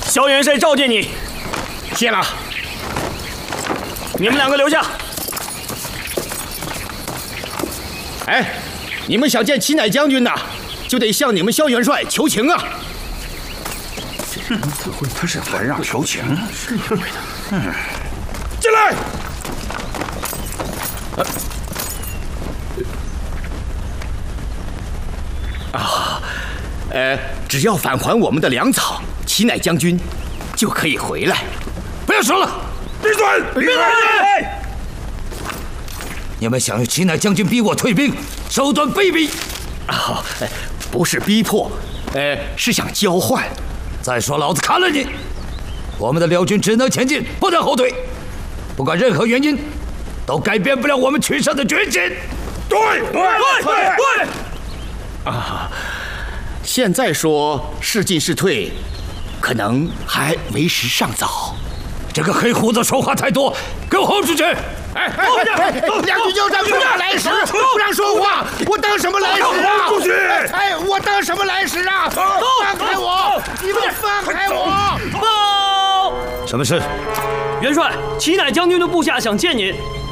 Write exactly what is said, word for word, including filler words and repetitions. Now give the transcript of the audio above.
萧元帅召见你。 谢了。 你们两个留下。 哎，你们想见齐乃将军呐，就得向你们萧元帅求情啊。 嗯，他是还让求情？是对的。嗯， 进来。啊，呃，只要返还我们的粮草，齐乃将军就可以回来。不要说了， 闭嘴！闭嘴！ 你们想用齐乃将军逼我退兵，手段卑鄙！ 啊，不是逼迫，呃，是想交换。 再说，老子砍了你！我们的辽军只能前进，不能后退。不管任何原因，都改变不了我们取胜的决心。 对对对对！ 啊，现在说是进是退，可能还为时尚早。 这个黑胡子说话太多，给我轰出去！ 哎哎哎！两军交战不让来使，不让说话，我当什么来使啊？ 出去！ 哎，我当什么来使啊？放开我！你们放开我！ 报！ 什么事？ 元帅，齐乃将军的部下想见您。